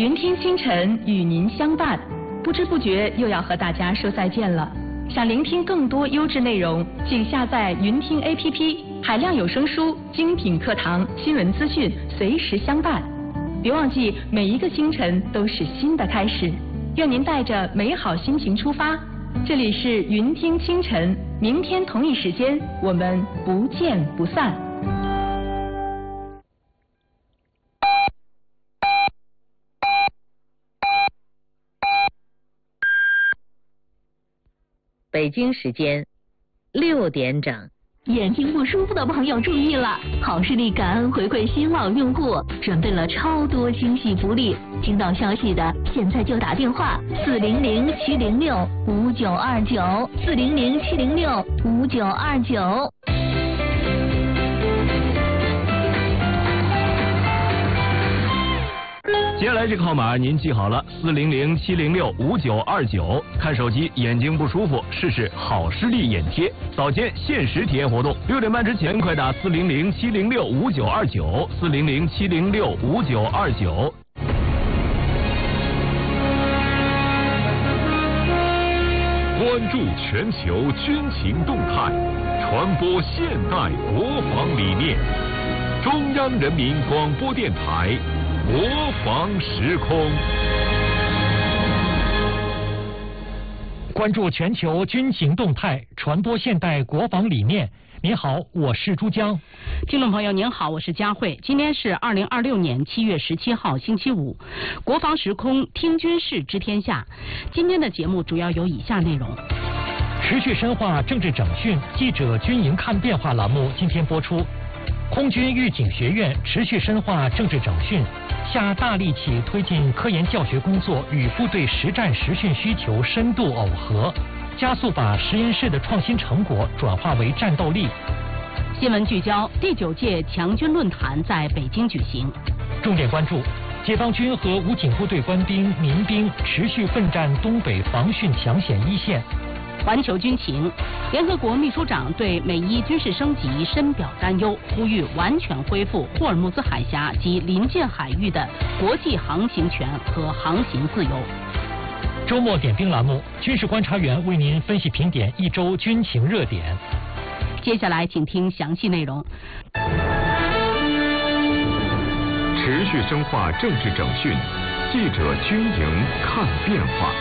云听清晨与您相伴，不知不觉又要和大家说再见了。想聆听更多优质内容，请下载云听 APP， 海量有声书、精品课堂、新闻资讯，随时相伴。别忘记，每一个清晨都是新的开始。愿您带着美好心情出发。这里是云听清晨，明天同一时间我们不见不散。 北京时间6点整。 眼睛不舒服的朋友注意了，好视力感恩回馈新老用户，准备了超多惊喜福利。听到消息的现在就打电话400-706-5929，400-706-5929。 接下来这个号码您记好了，400-706-5929。看手机眼睛不舒服，试试好视力眼贴，早间限时体验活动，6点半之前快打400-706-5929，400-706-5929。 关注全球军情动态，传播现代国防理念。中央人民广播电台国防时空。 关注全球军情动态，传播现代国防理念。您好，我是朱江。 听众朋友您好，我是佳慧。今天是2026年7月17号星期五，国防时空听军事知天下。今天的节目主要有以下内容： 持续深化政治整训，记者军营看变化栏目今天播出。空军预警学院持续深化政治整训，下大力气推进科研教学工作与部队实战实训需求深度耦合，加速把实验室的创新成果转化为战斗力。 新闻聚焦：第9届强军论坛在北京举行。 重点关注：解放军和武警部队官兵、民兵持续奋战东北防汛抢险一线。 环球军情：联合国秘书长对美伊军事升级深表担忧，呼吁完全恢复霍尔木兹海峡及临近海域的国际航行权和航行自由。 周末点兵栏目，军事观察员为您分析评点一周军情热点。 接下来请听详细内容。 持续深化政治整训，记者军营看变化。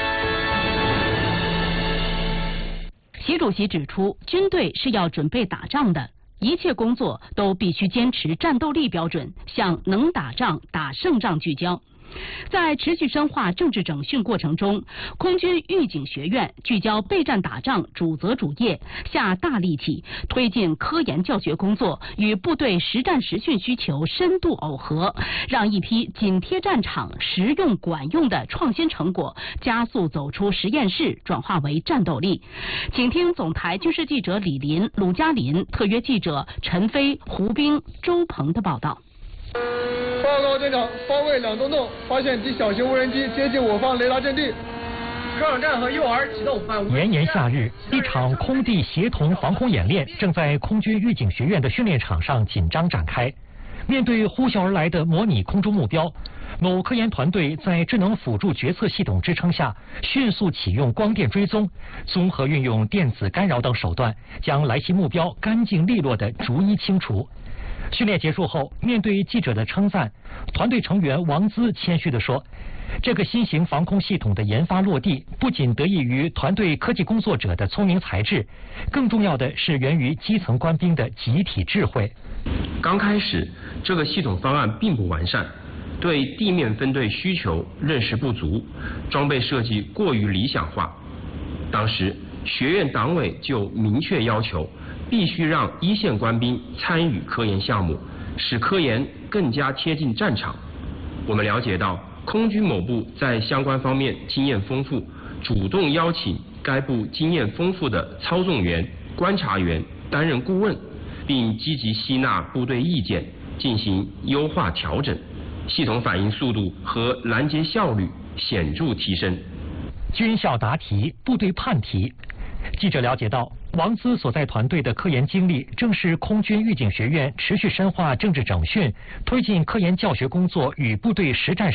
习主席指出，军队是要准备打仗的，一切工作都必须坚持战斗力标准，向能打仗、打胜仗聚焦。在持续深化政治整训过程中，空军预警学院聚焦备战打仗主责主业，下大力气推进科研教学工作与部队实战实训需求深度耦合，让一批紧贴战场、实用管用的创新成果加速走出实验室，转化为战斗力。请听总台军事记者李林、鲁嘉林，特约记者陈飞、胡兵、周鹏的报道。 报告舰长，方位2洞洞发现敌小型无人机接近我方雷达阵地。科长站和诱饵启动反无。 炎炎夏日，一场空地协同防空演练正在空军预警学院的训练场上紧张展开。面对呼啸而来的模拟空中目标，某科研团队在智能辅助决策系统支撑下，迅速启用光电追踪，综合运用电子干扰等手段，将来袭目标干净利落地逐一清除。训练结束后，面对记者的称赞，团队成员王姿谦虚地说：“这个新型防空系统的研发落地，不仅得益于团队科技工作者的聪明才智，更重要的是源于基层官兵的集体智慧。” 刚开始，这个系统方案并不完善，对地面分队需求认识不足，装备设计过于理想化。当时，学院党委就明确要求，必须让一线官兵参与科研项目，使科研更加贴近战场。我们了解到，空军某部在相关方面经验丰富，主动邀请该部经验丰富的操纵员、观察员担任顾问，并积极吸纳部队意见，进行优化调整，系统反应速度和拦截效率显著提升。 军校答题，部队判题。记者了解到，王姿所在团队的科研经历，正是空军预警学院持续深化政治整训，推进科研教学工作与部队实战